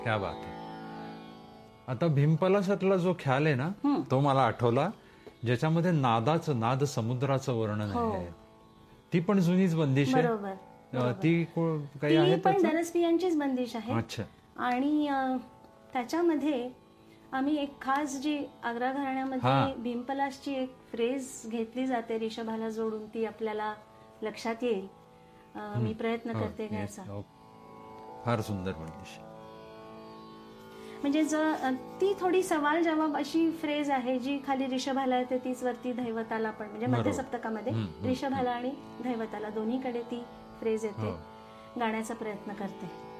क्या बात आहे. आता भीमपलासातला जो ख्याल आहे ना, तो मला आठवला, ज्याच्यामध्ये नाद समुद्राचं वर्णन आहे. ती पण जुनीच बंदिश आहे. बरोबर. ती काही आहे पण दरसपी यांचीच बंदिश आहे. अच्छा. आणि त्याच्यामध्ये आम्ही एक खास जी आग्रा घराण्यामध्ये भीमपलासची एक फ्रेज घेतली जाते रिषभाला जोडून, ती आपल्याला लक्षात येईल. मी प्रयत्न करते घ्यायचा. फार सुंदर बंदिश. म्हणजे ती थोडी सवाल जवाब अशी फ्रेज आहे जी खाली रिषभाला येते, तीच वरती धैवताला पण, म्हणजे मध्य सप्तकामध्ये रिषभाला आणि धैवताला दोन्हीकडे ती फ्रेज येते. गाण्याचा प्रयत्न करते.